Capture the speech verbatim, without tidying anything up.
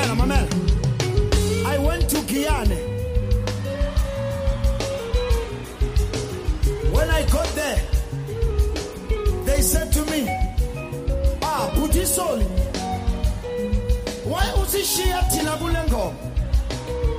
Mamela, Mamela. I went to Guyana. When I got there, they said to me, ah, Butisoli, why was he share Tina Bulengo?